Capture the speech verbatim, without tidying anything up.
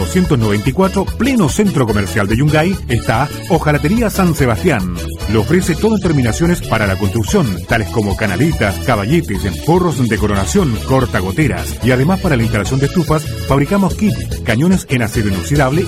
doscientos noventa y cuatro, pleno centro comercial de Yungay, está Hojalatería San Sebastián. Le ofrece todo en terminaciones para la construcción, tales como canaletas, caballetes, forros de coronación, cortagoteras. Y además para la instalación de estufas, fabricamos kits, cañones en acero inoxidable